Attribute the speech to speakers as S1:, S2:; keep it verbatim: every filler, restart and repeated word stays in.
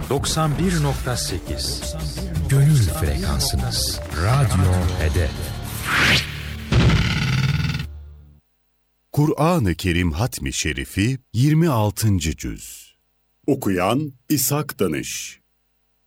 S1: doksan bir nokta sekiz Gönül frekansınız. Radyo Hedef.
S2: Kur'an-ı Kerim Hatmi Şerifi yirmi altıncı cüz. Okuyan İshak Danış.